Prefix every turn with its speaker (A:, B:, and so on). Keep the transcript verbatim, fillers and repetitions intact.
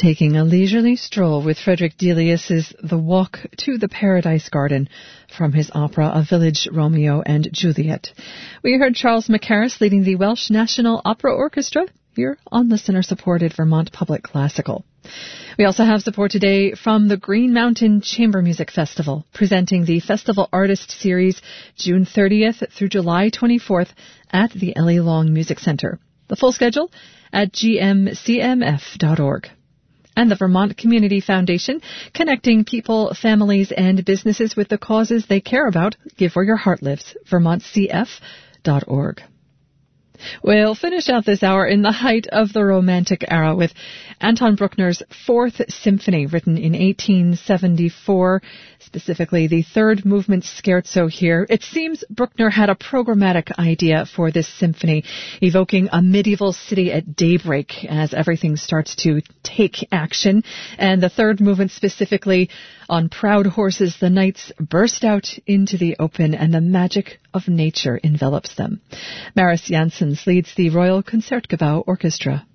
A: taking a leisurely stroll with Frederick Delius's The Walk to the Paradise Garden from his opera A Village Romeo and Juliet. We heard Charles Mackerras leading the Welsh National Opera Orchestra here on listener-supported Vermont Public Classical. We also have support today from the Green Mountain Chamber Music Festival, presenting the Festival Artist Series June thirtieth through July twenty-fourth at the Ellie Long Music Center. The full schedule at g m c m f dot org. And the Vermont Community Foundation, connecting people, families, and businesses with the causes they care about. Give where your heart lives. vermont c f dot org. We'll finish out this hour in the height of the Romantic era with Anton Bruckner's Fourth Symphony, written in eighteen seventy-four, specifically the third movement scherzo here. It seems Bruckner had a programmatic idea for this symphony, evoking a medieval city at daybreak as everything starts to take action. And the third movement specifically, on proud horses, the knights burst out into the open and the magic of nature envelops them. Maris Janssens leads the Royal Concertgebouw Orchestra.